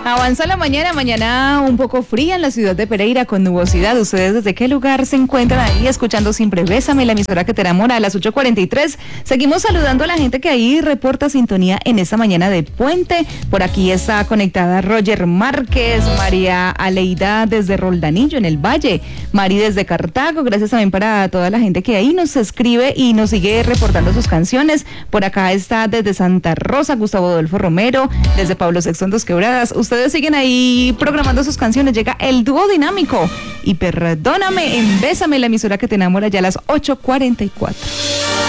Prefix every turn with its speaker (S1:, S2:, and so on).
S1: Avanza la mañana un poco fría en la ciudad de Pereira con nubosidad. ¿Ustedes desde qué lugar se encuentran ahí escuchando Siempre Bésame, la emisora que te enamora a las 8:43? Seguimos saludando a la gente que ahí reporta sintonía en esta mañana de puente. Por aquí está conectada Roger Márquez, María Aleida desde Roldanillo en el Valle, Mari desde Cartago. Gracias también para toda la gente que ahí nos escribe y nos sigue reportando sus canciones. Por acá está desde Santa Rosa Gustavo Adolfo Romero, desde Pablo VI en Dos Quebradas. Ustedes siguen ahí programando sus canciones. Llega el dúo dinámico y Perdóname en Bésame, la emisora que te enamora, ya a las 8:44.